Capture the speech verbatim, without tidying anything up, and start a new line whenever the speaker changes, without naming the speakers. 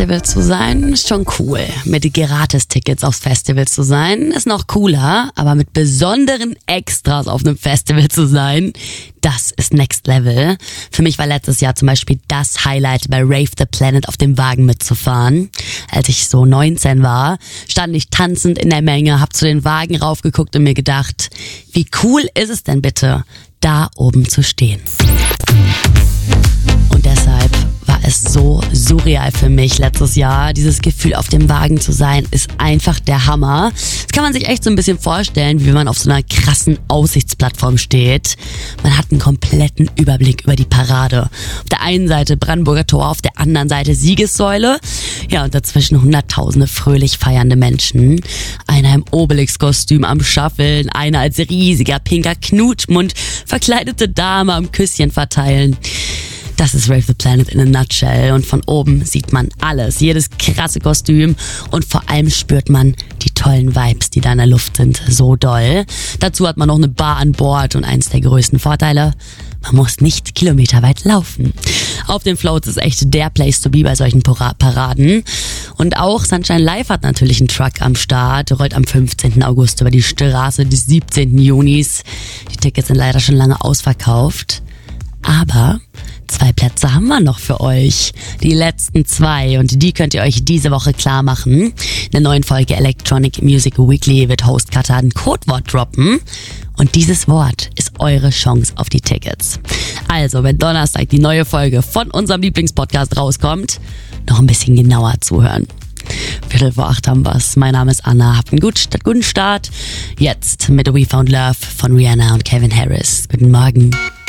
Festival zu sein, ist schon cool. Mit Gratis-Tickets aufs Festival zu sein, ist noch cooler. Aber mit besonderen Extras auf einem Festival zu sein, das ist Next Level. Für mich war letztes Jahr zum Beispiel das Highlight, bei Rave the Planet auf dem Wagen mitzufahren. Als ich so neunzehn war, stand ich tanzend in der Menge, hab zu den Wagen raufgeguckt und mir gedacht, wie cool ist es denn bitte, da oben zu stehen. Und deshalb war es so surreal für mich letztes Jahr. Dieses Gefühl, auf dem Wagen zu sein, ist einfach der Hammer. Das kann man sich echt so ein bisschen vorstellen, wie man auf so einer krassen Aussichtsplattform steht. Man hat einen kompletten Überblick über die Parade. Auf der einen Seite Brandenburger Tor, auf der anderen Seite Siegessäule. Ja, und dazwischen hunderttausende fröhlich feiernde Menschen. Einer im Obelix-Kostüm am Schaffeln, einer als riesiger pinker Knutschmund, verkleidete Dame am Küsschen verteilen. Das ist Rave the Planet in a nutshell und von oben sieht man alles, jedes krasse Kostüm und vor allem spürt man die tollen Vibes, die da in der Luft sind, so doll. Dazu hat man noch eine Bar an Bord und eins der größten Vorteile, man muss nicht kilometerweit laufen. Auf den Floats ist echt der Place to be bei solchen Paraden. Und auch Sunshine Live hat natürlich einen Truck am Start, rollt am fünfzehnten August über die Straße des siebzehnten Junis. Die Tickets sind leider schon lange ausverkauft. Aber zwei Plätze haben wir noch für euch. Die letzten zwei. Und die könnt ihr euch diese Woche klar machen. In der neuen Folge Electronic Music Weekly wird Host Kata ein Codewort droppen. Und dieses Wort ist eure Chance auf die Tickets. Also, wenn Donnerstag die neue Folge von unserem Lieblingspodcast rauskommt, noch ein bisschen genauer zuhören. Viertel vor acht haben wir's. Mein Name ist Anna. Habt einen guten Start. Jetzt mit We Found Love von Rihanna und Calvin Harris. Guten Morgen.